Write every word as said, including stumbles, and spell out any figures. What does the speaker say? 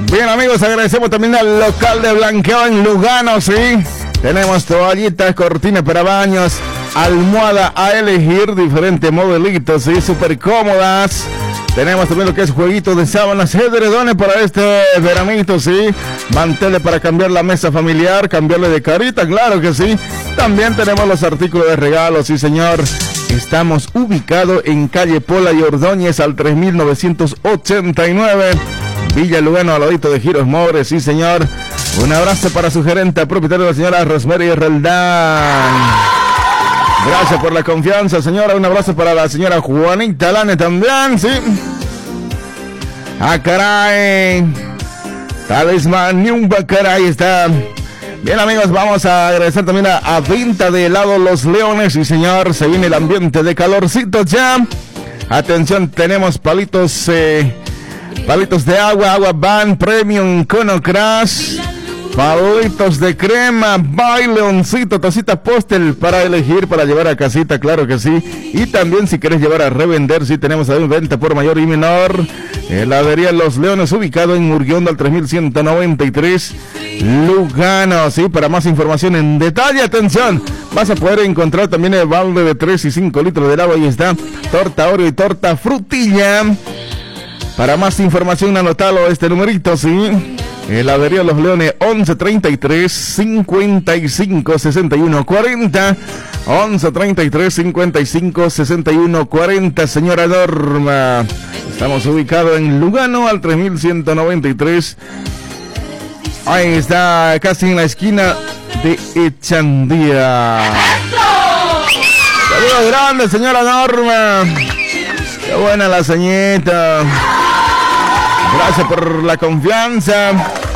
Bien, amigos, agradecemos también al local de blanqueo en Lugano, sí. Tenemos toallitas, cortinas para baños, almohada a elegir, diferentes modelitos, sí, súper cómodas. Tenemos también lo que es jueguitos de sábanas, edredones para este veranito, sí. Manteles para cambiar la mesa familiar, cambiarle de carita, claro que sí. También tenemos los artículos de regalo, sí, señor. Estamos ubicados en calle Pola y Ordóñez al tres mil novecientos ochenta y nueve. Villa Lugano, al ladito de Giros Mores, sí, señor. Un abrazo para su gerente, propietaria, la señora Rosemary Roldán. Gracias por la confianza, señora. Un abrazo para la señora Juanita Lane también, sí. Ah, caray. Talismán Niumba, caray, está. Bien, amigos, vamos a agradecer también a, a Venta de Helado Los Leones, sí, señor. Se viene el ambiente de calorcito ya. Atención, tenemos palitos, eh, palitos de agua, agua Van Premium, Cono Crash. Palitos de crema, bailoncito, tacita postel para elegir, para llevar a casita, claro que sí. Y también si quieres llevar a revender, sí tenemos ahí venta por mayor y menor. Heladería Los Leones, ubicado en Murguionda al tres mil ciento noventa y tres, Lugano, sí. Para más información en detalle, atención, vas a poder encontrar también el balde de tres y cinco litros de helado. Ahí está, torta Oreo y torta frutilla. Para más información, anotalo este numerito, sí. Heladería Los Leones, once treinta y tres, cincuenta y cinco, sesenta y uno cuarenta. once treinta y tres, cincuenta y cinco, sesenta y uno cuarenta, señora Norma. Estamos ubicados en Lugano al tres mil ciento noventa y tres. Ahí está, casi en la esquina de Echandía. Saludos grandes, señora Norma. Qué buena la señita. Gracias por la confianza.